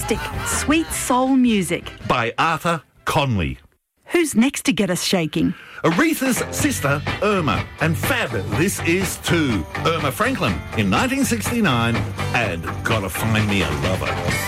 Fantastic, sweet soul music. By Arthur Conley. Who's next to get us shaking? Aretha's sister, Irma. And fab, this is too. Irma Franklin in 1969 and Gotta Find Me a Lover.